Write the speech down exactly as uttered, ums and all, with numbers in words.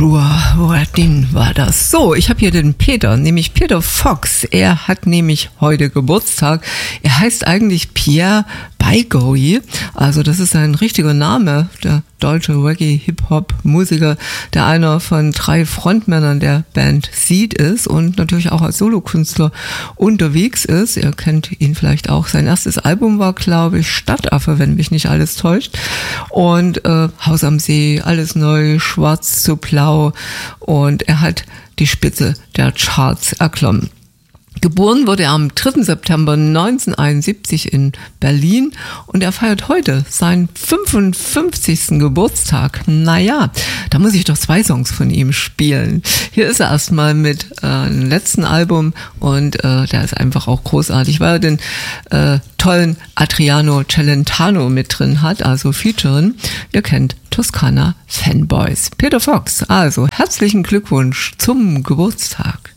Joshua Radin war das. So, ich habe hier den Peter, nämlich Peter Fox. Er hat nämlich heute Geburtstag. Er heißt eigentlich Pierre Baigoy. Also das ist ein richtiger Name, der deutsche Reggae-Hip-Hop-Musiker, der einer von drei Frontmännern der Band Seed ist und natürlich auch als Solokünstler unterwegs ist. Ihr kennt ihn vielleicht auch. Sein erstes Album war, glaube ich, Stadtaffe, wenn mich nicht alles täuscht. Und äh, Haus am See, alles neu, schwarz zu blau. Und er hat die Spitze der Charts erklommen. Geboren wurde er am dritten September neunzehnhunderteinundsiebzig in Berlin und er feiert heute seinen fünfundfünfzigsten Geburtstag. Naja, da muss ich doch zwei Songs von ihm spielen. Hier ist er erstmal mit äh, einem letzten Album und äh, der ist einfach auch großartig, weil er den äh, tollen Adriano Celentano mit drin hat, also Featuren. Ihr kennt Toskana Fanboys. Peter Fox, also herzlichen Glückwunsch zum Geburtstag.